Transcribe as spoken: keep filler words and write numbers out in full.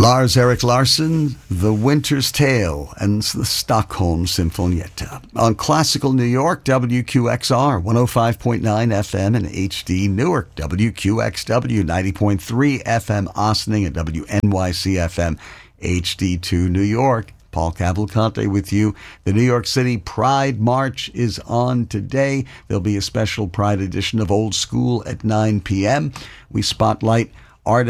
Lars Erik Larsson, The Winter's Tale, and the Stockholm Sinfonietta. On Classical New York, W Q X R, one oh five point nine F M and H D Newark, W Q X W, ninety point three F M Ossining, and W N Y C F M, H D two New York. Paul Cavalcante with you. The New York City Pride March is on today. There'll be a special Pride edition of Old School at nine p.m. We spotlight artists